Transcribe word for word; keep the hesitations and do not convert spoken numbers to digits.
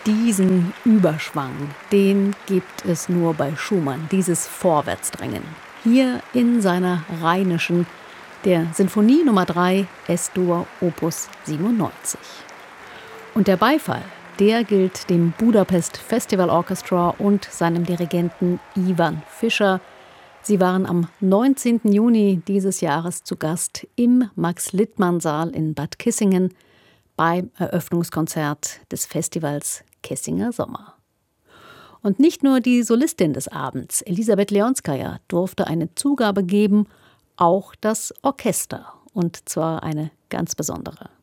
Diesen Überschwang, den gibt es nur bei Schumann, dieses Vorwärtsdrängen. Hier in seiner Rheinischen, der Sinfonie Nummer drei, Es-Dur, Opus siebenundneunzig. Und der Beifall, der gilt dem Budapest Festival Orchestra und seinem Dirigenten Ivan Fischer. Sie waren am neunzehnten Juni dieses Jahres zu Gast im Max-Littmann-Saal in Bad Kissingen beim Eröffnungskonzert des Festivals Kissinger Sommer. Und nicht nur die Solistin des Abends, Elisabeth Leonskaja, durfte eine Zugabe geben, auch das Orchester, und zwar eine ganz besondere.